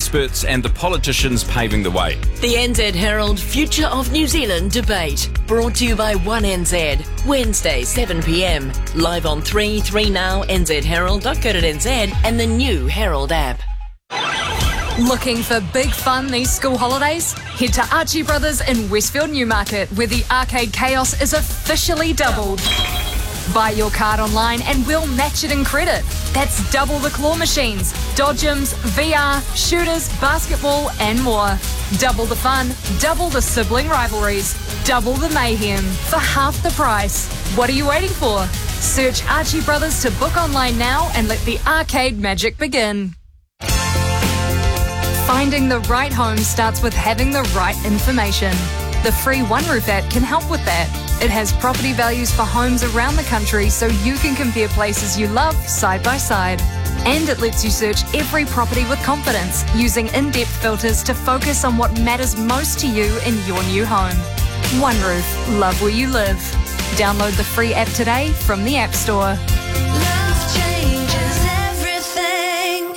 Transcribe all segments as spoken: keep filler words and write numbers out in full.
experts and the politicians paving the way. The N Z Herald Future of New Zealand debate, brought to you by one N Z, Wednesday seven p m, live on three, three Now, n z herald dot co dot n z and the new Herald app. Looking for big fun these school holidays? Head to Archie Brothers in Westfield Newmarket, where the arcade chaos is officially doubled. Buy your card online and we'll match it in credit. That's double the claw machines, dodgems, V R, shooters, basketball and more. Double the fun, double the sibling rivalries, double the mayhem for half the price. What are you waiting for? Search Archie Brothers to book online now and let the arcade magic begin. Finding the right home starts with having the right information. The free OneRoof app can help with that. It has property values for homes around the country so you can compare places you love side by side. And it lets you search every property with confidence, using in-depth filters to focus on what matters most to you in your new home. OneRoof, love where you live. Download the free app today from the App Store. Love changes everything.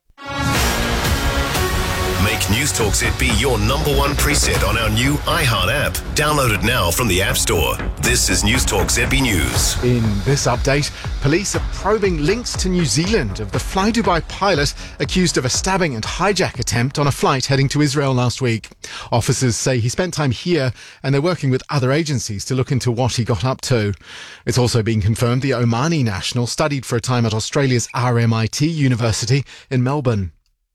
Make News Talk Z B your number one preset on our new iHeart app. Download it now from the App Store. This is News Talk Z B News. In this update, police are probing links to New Zealand of the Fly Dubai pilot accused of a stabbing and hijack attempt on a flight heading to Israel last week. Officers say he spent time here and they're working with other agencies to look into what he got up to. It's also been confirmed the Omani national studied for a time at Australia's R M I T University in Melbourne.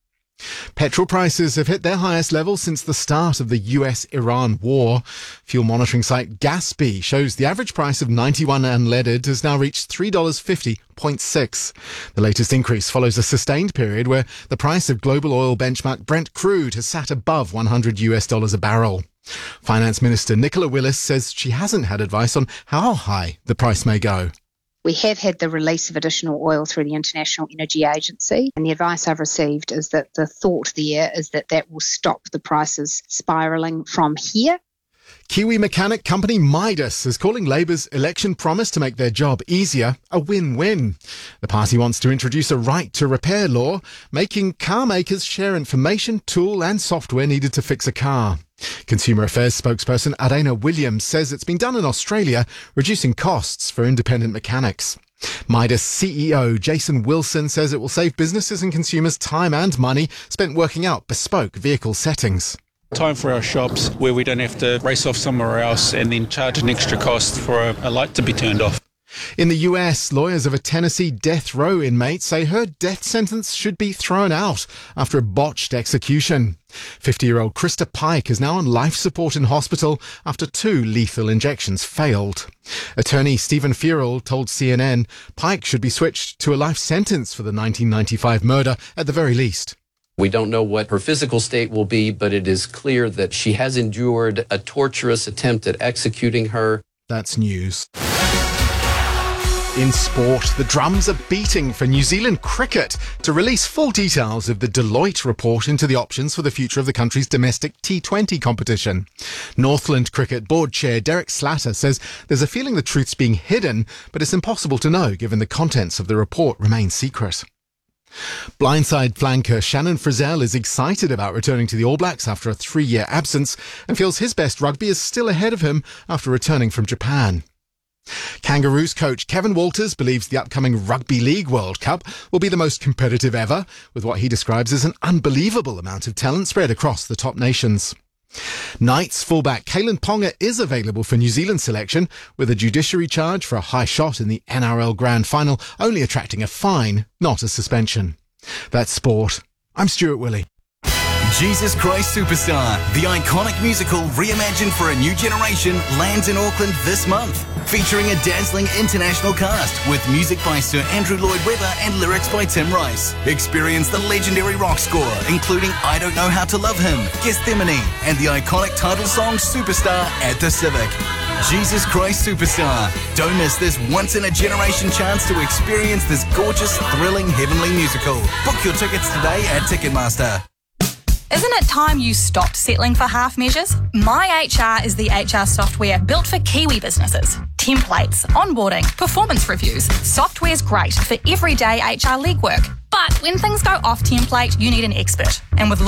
Petrol prices have hit their highest level since the start of the U S Iran war. Fuel monitoring site Gaspy shows the average price of ninety-one unleaded has now reached three dollars fifty point six. The latest increase follows a sustained period where the price of global oil benchmark Brent crude has sat above one hundred US dollars a barrel. Finance Minister Nicola Willis says she hasn't had advice on how high the price may go. We have had the release of additional oil through the International Energy Agency, and the advice I've received is that the thought there is that that will stop the prices spiralling from here. Kiwi mechanic company Midas is calling Labour's election promise to make their job easier a win-win. The party wants to introduce a right to repair law, making car makers share information, tool and software needed to fix a car. Consumer Affairs spokesperson Arena Williams says it's been done in Australia, reducing costs for independent mechanics. Midas C E O Jason Wilson says it will save businesses and consumers time and money spent working out bespoke vehicle settings. Time for our shops where we don't have to race off somewhere else and then charge an extra cost for a, a light to be turned off. In the U S, lawyers of a Tennessee death row inmate say her death sentence should be thrown out after a botched execution. fifty-year-old Krista Pike is now on life support in hospital after two lethal injections failed. Attorney Stephen Fearall told C N N Pike should be switched to a life sentence for the nineteen ninety-five murder at the very least. We don't know what her physical state will be, but it is clear that she has endured a torturous attempt at executing her. That's news. In sport, the drums are beating for New Zealand cricket to release full details of the Deloitte report into the options for the future of the country's domestic T twenty competition. Northland Cricket Board Chair Derek Slatter says there's a feeling the truth's being hidden, but it's impossible to know given the contents of the report remain secret. Blindside flanker Shannon Frizzell is excited about returning to the All Blacks after a three-year absence and feels his best rugby is still ahead of him after returning from Japan. Kangaroos coach Kevin Walters believes the upcoming Rugby League World Cup will be the most competitive ever, with what he describes as an unbelievable amount of talent spread across the top nations. Knights fullback Kalen Ponga is available for New Zealand selection, with a judiciary charge for a high shot in the N R L Grand Final only attracting a fine, not a suspension. That's sport. I'm Stuart Willey. Jesus Christ Superstar, the iconic musical reimagined for a new generation, lands in Auckland this month, featuring a dazzling international cast with music by Sir Andrew Lloyd Webber and lyrics by Tim Rice. Experience the legendary rock score, including I Don't Know How to Love Him, Gethsemane, and the iconic title song Superstar at the Civic. Jesus Christ Superstar. Don't miss this once-in-a-generation chance to experience this gorgeous, thrilling, heavenly musical. Book your tickets today at Ticketmaster. Isn't it time you stopped settling for half measures? My H R is the H R software built for Kiwi businesses. Templates, onboarding, performance reviews. Software's great for everyday H R legwork. But when things go off template, you need an expert. And with